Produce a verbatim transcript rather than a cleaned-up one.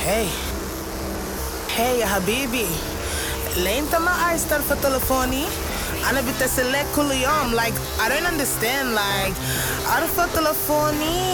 Hey, hey يا حبيبي ليه انت ما عايز ترفع تليفوني؟ أنا بتصل لك كل يوم like I don't understand like أرفع تليفوني